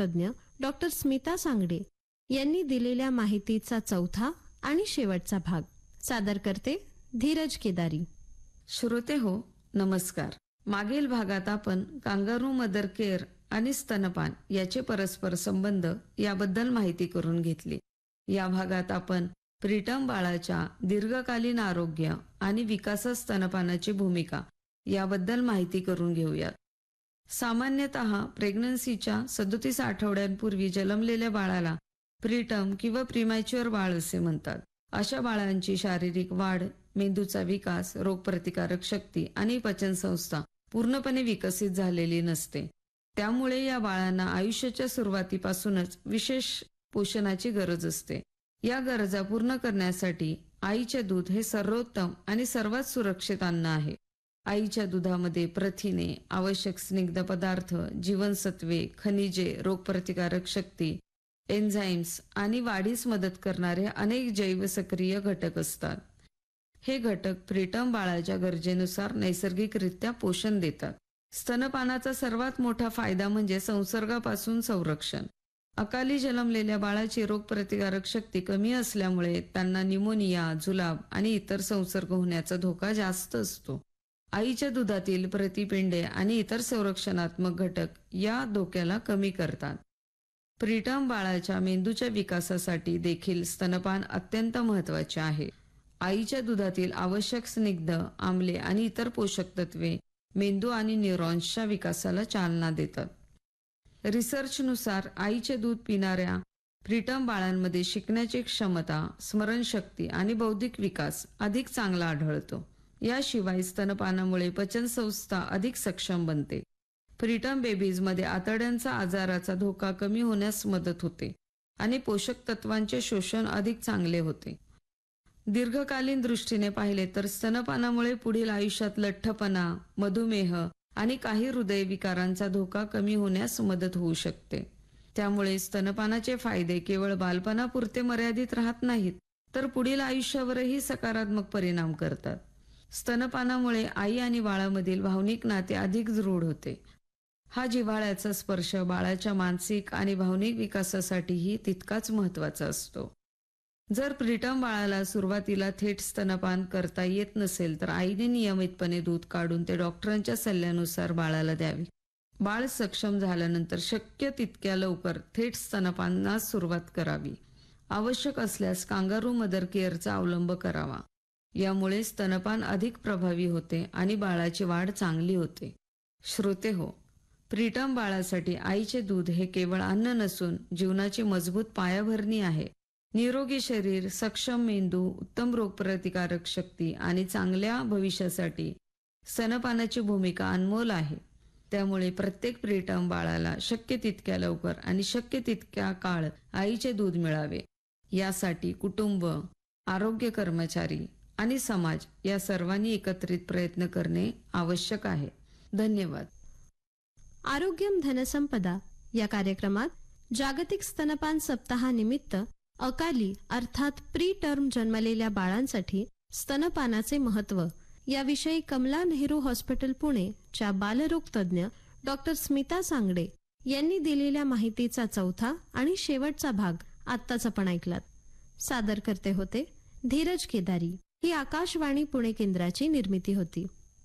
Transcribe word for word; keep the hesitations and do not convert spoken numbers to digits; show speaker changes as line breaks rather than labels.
तज्ञ डॉक्टर स्मिता सांगडे यांनी दिलेल्या माहितीचा चौथा आणि शेवटचा भाग सादर करते धीरज केदारी.
श्रोते हो, नमस्कार. मागील भागात आपण कांगारू मदर केअर आणि स्तनपान याचे परस्पर संबंध याबद्दल माहिती करून घेतली. या भागात आपण प्रीटर्म बाळाच्या दीर्घकालीन आरोग्य आणि विकासात स्तनपानाची भूमिका याबद्दल माहिती करून घेऊयात. सामान्यतः प्रेग्नन्सीच्या सदोतीस आठवड्यांपूर्वी जन्मलेल्या बाळाला प्रीटर्म किंवा प्रीमॅच्युअर बाळ असे म्हणतात. अशा बाळांची शारीरिक वाढ, मेंदूचा विकास, रोगप्रतिकारक शक्ती आणि पचनसंस्था पूर्णपणे विकसित झालेली नसते. त्यामुळे या बाळांना आयुष्याच्या सुरुवातीपासूनच विशेष पोषणाची गरज असते. या गरजा पूर्ण करण्यासाठी आईचे दूध हे सर्वोत्तम आणि सर्वात सुरक्षित अन्न आहे. आईच्या दुधामध्ये प्रथिने, आवश्यक स्निग्ध पदार्थ, जीवनसत्वे, खनिजे, रोगप्रतिकारक शक्ती, एन्झाईम्स आणि वाढीस मदत करणारे अनेक जैवसक्रिय घटक असतात. हे घटक प्रीटर्म बाळाच्या गरजेनुसार नैसर्गिकरित्या पोषण देतात. स्तनपानाचा सर्वात मोठा फायदा म्हणजे संसर्गापासून संरक्षण. अकाली जन्मलेल्या बाळाची रोगप्रतिकारक शक्ती कमी असल्यामुळे त्यांना न्यूमोनिया, जुलाब आणि इतर संसर्ग होण्याचा धोका जास्त असतो. आईच्या दुधातील प्रतिपिंडे आणि इतर संरक्षणात्मक घटक या धोक्याला कमी करतात. प्रीटर्म बाळाच्या मेंदूच्या विकासासाठी देखील स्तनपान अत्यंत महत्त्वाचे आहे. आईच्या दुधातील आवश्यक स्निग्ध, आम्ले आणि इतर पोषक तत्वे मेंदू आणि न्यूरॉन्सच्या विकासाला चालना देतात. रिसर्चनुसार आईचे दूध पिणाऱ्या प्रीटर्म बाळांमध्ये शिकण्याची क्षमता, स्मरणशक्ती आणि बौद्धिक विकास अधिक चांगला आढळतो. याशिवाय स्तनपानामुळे पचनसंस्था अधिक सक्षम बनते. प्रीटर्म बेबीजमध्ये आतड्यांचा आजाराचा धोका कमी होण्यास मदत होते आणि पोषक तत्वांचे शोषण अधिक चांगले होते. दीर्घकालीन दृष्टीने पाहिले तर स्तनपानामुळे पुढील आयुष्यात लठ्ठपणा, मधुमेह आणि काही हृदयविकारांचा धोका कमी होण्यास मदत होऊ शकते. त्यामुळे स्तनपानाचे फायदे केवळ बालपणापुरते मर्यादित राहत नाहीत, तर पुढील आयुष्यावरही सकारात्मक परिणाम करतात. स्तनपानामुळे आई आणि बाळामधील भावनिक नाते अधिक दृढ होते. हा जिव्हाळ्याचा स्पर्श बाळाच्या मानसिक आणि भावनिक विकासासाठीही तितकाच महत्त्वाचा असतो. जर प्रीटर्म बाळाला सुरुवातीला थेट स्तनपान करता येत नसेल तर आईने नियमितपणे दूध काढून ते डॉक्टरांच्या सल्ल्यानुसार बाळाला द्यावे. बाळ सक्षम झाल्यानंतर शक्य तितक्या लवकर थेट स्तनपानास सुरुवात करावी. आवश्यक असल्यास कांगारू मदर केअरचा अवलंब करावा. यामुळे स्तनपान अधिक प्रभावी होते आणि बाळाची वाढ चांगली होते. श्रोते हो, प्रीटर्म बाळासाठी आईचे दूध हे केवळ अन्न नसून जीवनाची मजबूत पायाभरणी आहे. निरोगी शरीर, सक्षम मेंदू, उत्तम रोगप्रतिकारक शक्ती आणि चांगल्या भविष्यासाठी स्तनपानाची भूमिका अनमोल आहे. त्यामुळे प्रत्येक प्रीटर्म बाळाला शक्य तितक्या लवकर आणि शक्य तितक्या काळ आईचे दूध मिळावे, यासाठी कुटुंब, आरोग्य कर्मचारी आणि समाज या सर्वांनी एकत्रित प्रयत्न करणे आवश्यक आहे. धन्यवाद.
आरोग्यम धनसंपदा या कार्यक्रमात जागतिक स्तनपान सप्ताहानिमित्त अकाली अर्थात प्री टर्म जन्मलेल्या बाळांसाठी स्तनपानाचे महत्त्व याविषयी कमला नेहरू हॉस्पिटल पुणे च्या बालरोग तज्ञ डॉक्टर स्मिता सांगडे यांनी दिलेल्या माहितीचा चौथा आणि शेवटचा भाग आत्ताच आपण ऐकलात. सादर करते होते धीरज केदारी. ही आकाशवाणी पुणे केंद्राची निर्मिती होती.